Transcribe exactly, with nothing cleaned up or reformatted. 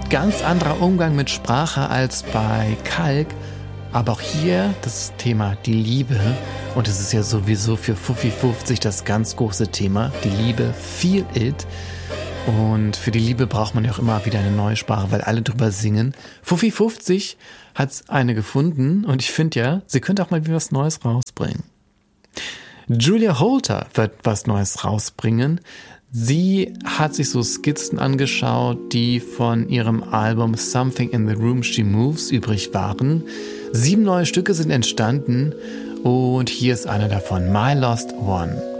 ganz anderer Umgang mit Sprache als bei Kalk. Aber auch hier das Thema die Liebe. Und es ist ja sowieso für Fuffi fünfzig das ganz große Thema. Die Liebe, feel it. Und für die Liebe braucht man ja auch immer wieder eine neue Sprache, weil alle drüber singen. Fuffi fünfzig hat eine gefunden und ich finde ja, sie könnte auch mal wieder was Neues rausbringen. Julia Holter wird was Neues rausbringen. Sie hat sich so Skizzen angeschaut, die von ihrem Album Something in the Room She Moves übrig waren. Sieben neue Stücke sind entstanden und hier ist einer davon, My Lost One.